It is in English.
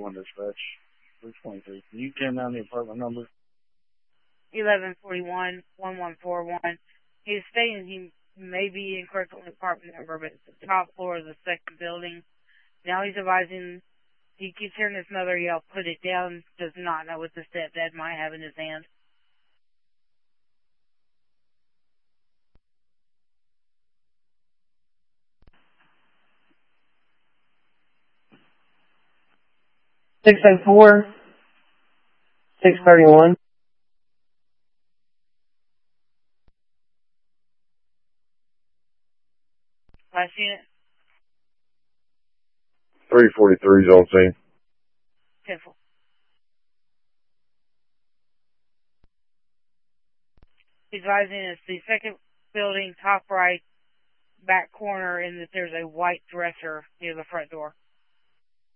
341 dispatch. 323. Can you turn down the apartment number? 1141, 1141. He's stating he may be incorrect on the apartment number, but it's the top floor of the second building. Now he's advising, he keeps hearing his mother yell, "Put it down," does not know what the stepdad might have in his hand. (604) 631. Last unit? 343 is on scene. 10-4. He's advising it's the second building, top right, back corner, and that there's a white dresser near the front door.